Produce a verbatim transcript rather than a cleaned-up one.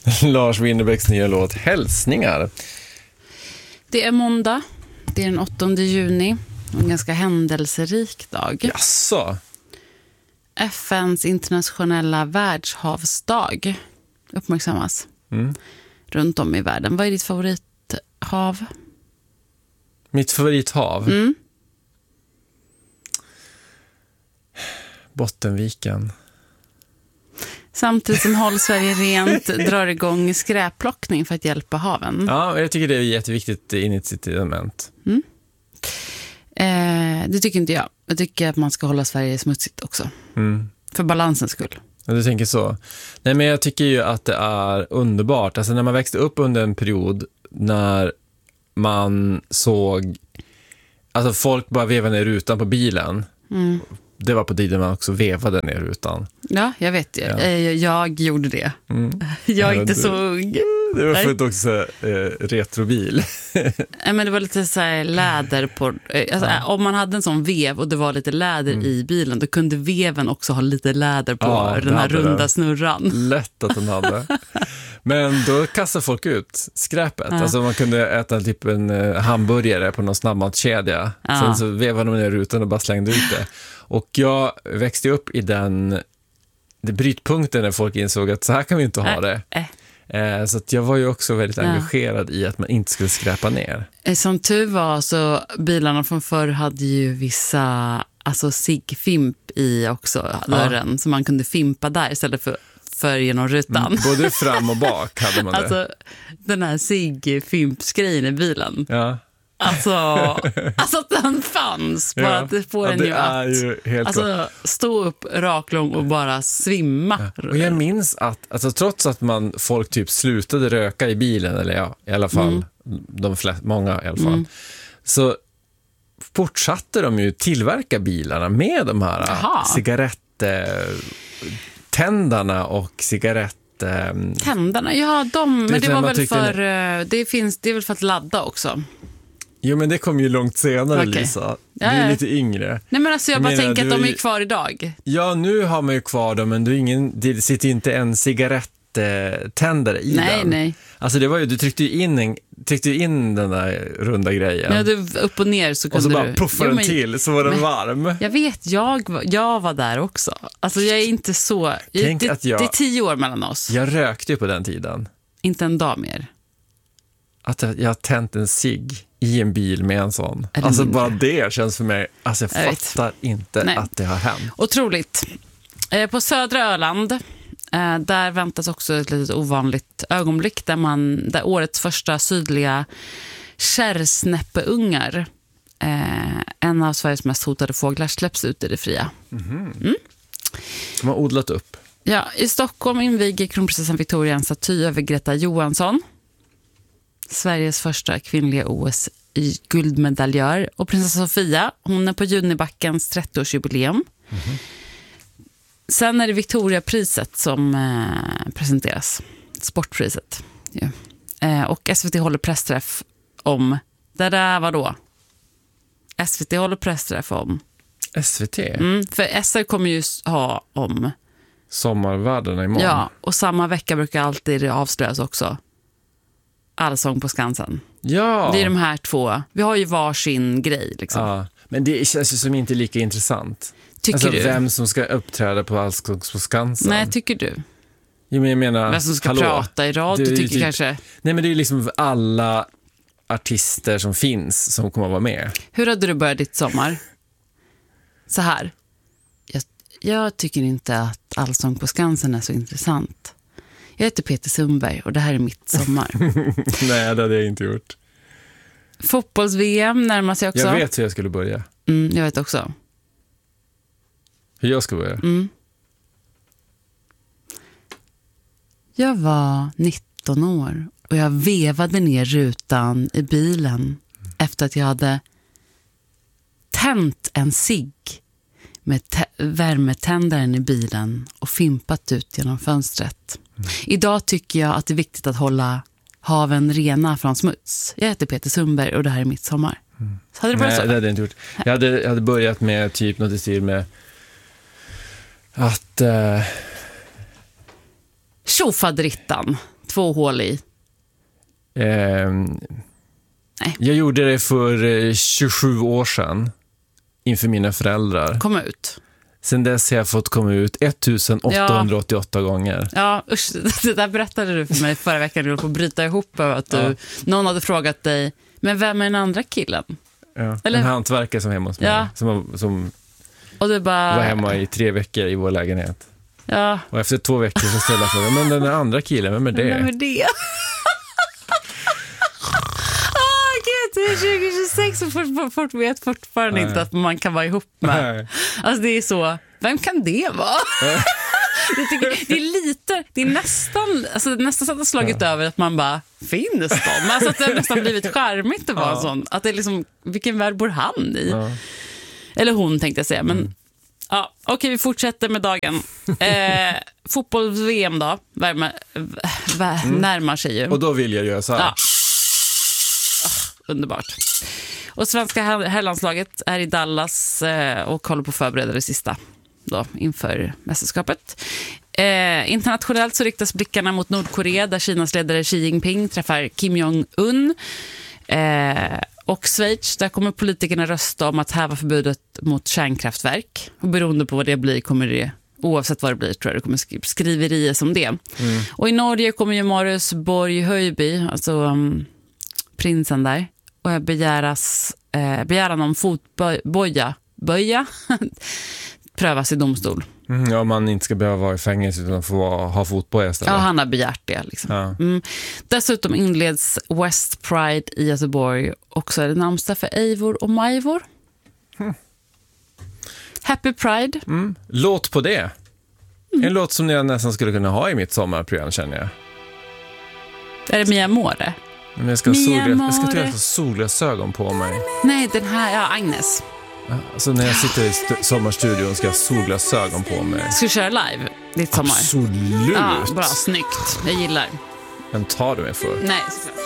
Lars Winnerbäcks nya låt Hälsningar. Det är måndag. Det är den åttonde juni. En ganska händelserik dag. Jaså? F N:s internationella världshavsdag uppmärksammas mm. runt om i världen. Vad är ditt favorithav? Mitt favorithav? Mm. Bottenviken. Samtidigt som Håll Sverige rent drar igång skräpplockning för att hjälpa haven. Ja, jag tycker det är ett jätteviktigt initiativament. Mm. Eh, det tycker inte jag. Jag tycker att man ska hålla Sverige smutsigt också. Mm. För balansens skull. Ja, du tänker så. Nej, men jag tycker ju att det är underbart. Alltså när man växte upp under en period när man såg alltså folk bara vevade ner rutan på bilen. Mm. Det var på tiden man också vevade ner rutan. Ja, jag vet. Ja. Jag, jag gjorde det. Mm. Jag är ja, inte du, så ung. Det var för att också eh, retrobil. Men det var lite så här läder på... Alltså, ja. Om man hade en sån vev och det var lite läder mm. i bilen, då kunde veven också ha lite läder på ja, den här runda det. snurran. Lätt att den hade. Men då kastade folk ut skräpet. Ja. Alltså man kunde äta typ en uh, hamburgare på någon snabbmatskedja. Ja. Sen så vevade de ner rutan och bara slängde ut det. Och jag växte upp i den, den brytpunkten när folk insåg att så här kan vi inte ha det. Äh, äh. Så att jag var ju också väldigt ja. engagerad i att man inte skulle skräpa ner. Som tur var så bilarna från förr hade ju vissa alltså sig-fimp i också dörren. Ja. Så man kunde fimpa där istället för för genom rutan. Mm, både fram och bak hade man det. Alltså den här sig-fimps-grejen i bilen. Ja. Alltså, alltså att den fanns. Bara ja. att det får ja, en det ju är att ju helt alltså, stå upp raklång och bara svimma. Ja. Och jag minns att alltså, trots att man folk typ slutade röka i bilen, eller ja, i alla fall mm. de flesta, många i alla fall, mm. så fortsatte de ju tillverka bilarna med de här Aha. cigarettändarna och cigarett tändarna, ja de, men det var väl för det... det finns, det är väl för att ladda också. Jo, men det kom ju långt senare, okay. Lisa. Du är ja, ja. lite yngre. Nej, men alltså jag, jag bara menar, tänker att de är kvar idag. Ja, nu har man ju kvar dem, men du ingen, det sitter inte en cigarettändare i nej, den. Nej, nej. Alltså det var ju, du tryckte ju in, en, tryckte ju in den där runda grejen. Ja, du upp och ner så kunde och så bara du... puffade den men, till, så var den men, varm. Jag vet, jag, jag var där också. Alltså jag är inte så... Tänk det, att jag, det är tio år mellan oss. Jag rökte ju på den tiden. Inte en dag mer. Att jag har tänt en cigg i en bil med en sån. Alltså mindre. Bara det känns för mig, alltså jag, jag fattar vet. inte Nej. att det har hänt. Otroligt. Eh, på södra Öland, eh, där väntas också ett litet ovanligt ögonblick där, man, där årets första sydliga kärrsnäppeungar, eh, en av Sveriges mest hotade fåglar, släpps ut i det fria. Mm-hmm. Mm. De har odlat upp. Ja, i Stockholm inviger kronprinsessan Victoria en staty över Greta Johansson, Sveriges första kvinnliga O S-guldmedaljör. Och prinsessa Sofia, hon är på Junibackens trettioårsjubileum. Mm-hmm. Sen är det Victoriapriset som eh, presenteras. Sportpriset. Ja. Eh, och S V T håller pressträff om... Det där var då. S V T håller pressträff om... S V T? Mm, för S R kommer ju ha om... Sommarvärdena imorgon. Ja, och samma vecka brukar alltid det avslöjas också. Allsång på Skansen. Ja. Det är de här två. Vi har ju varsin grej liksom. Ja, men det känns ju som inte lika intressant. Tycker alltså, du? Vem som ska uppträda på Allsång på Skansen. Nej, tycker du? Jo, men jag menar, vem som ska hallå, prata i radio tycker typ, kanske. Nej, men det är ju liksom alla artister som finns som kommer att vara med. Hur hade du börjat ditt sommar? Så här. Jag, jag tycker inte att Allsång på Skansen är så intressant. Jag heter Peter Sundberg och det här är mitt sommar. Nej, det hade jag inte gjort. Fotbolls-V M närmar sig också. Jag vet hur jag skulle börja. Mm, jag vet också. Hur jag ska börja? Mm. Jag var nitton år och jag vevade ner rutan i bilen mm. efter att jag hade tänt en cigg med te- värmetändaren i bilen och fimpat ut genom fönstret. Mm. Idag tycker jag att det är viktigt att hålla haven rena från smuts. Jag heter Peter Sundberg och det här är mitt sommar. Mm. Så hade det börjat Nej, så? det hade jag inte gjort. Jag hade, jag hade börjat med typ något i stil med att... Uh... Tjofadrittan två hål i. Ehm, Nej. Jag gjorde det för eh, tjugosju år sedan inför mina föräldrar. Kom ut. Sen dess har jag fått komma ut ettusenåttahundraåttioåtta ja. gånger. Ja, usch, det där berättade du för mig förra veckan. Du höll på att bryta ihop över att du, ja. någon hade frågat dig, men vem är den andra killen? Ja, Eller? En hantverkare som är hemma hos mig. Ja. Som, som och du bara... var hemma i tre veckor i vår lägenhet. Ja. Och efter två veckor så ställde jag frågan, men den andra killen, vem är det? Vem är det? Det är tjugo tjugosex och fort, fort vet fortfarande Nej. inte att man kan vara ihop med. Nej. Alltså det är så, vem kan det vara? det, tycker, det är lite, det är nästan, alltså nästan så att det har slagit ja. över att man bara, finns de? Alltså att det har nästan blivit charmigt att vara ja. sån. Att det är liksom, vilken värld bor han i? Ja. Eller hon tänkte jag säga, men mm. ja, okej, vi fortsätter med dagen. Eh, fotbolls-V M då, värma, vär, mm. närmar sig ju. Och då vill jag göra så här. Ja. Underbart. Och svenska herrlandslaget är i Dallas eh, och kollar på att förbereda det sista då, inför mästerskapet. Eh, internationellt så riktas blickarna mot Nordkorea där Kinas ledare Xi Jinping träffar Kim Jong-Un. Eh, och Schweiz, där kommer politikerna rösta om att häva förbudet mot kärnkraftverk. Och beroende på vad det blir kommer det, oavsett vad det blir, tror jag det kommer skri- skriverier som det. Mm. Och i Norge kommer ju Marius Borg Höjby, alltså um, prinsen där, och begäras, eh, begäran om fotboja böja prövas i domstol. Mm, ja, man inte ska behöva vara i fängelse utan få ha fotboja istället. Ja, han har begärt det. Liksom. Ja. Mm. Dessutom inleds West Pride i Göteborg. Också är det namnsdag för Eivor och Majvor. Mm. Happy Pride. Mm. Låt på det. Mm. En låt som jag nästan skulle kunna ha i mitt sommarprogram, känner jag. Är det Mia More? Men jag ska ha solglas, jag ska ta solglasögon på mig. Nej, den här, ja, Agnes. Ja, alltså när jag sitter i st- sommarstudion ska jag ha solglasögon på mig. Ska du köra live ditt sommar? Absolut. Ja, bra, snyggt. Jag gillar. Men tar du mig för? Nej, såklart.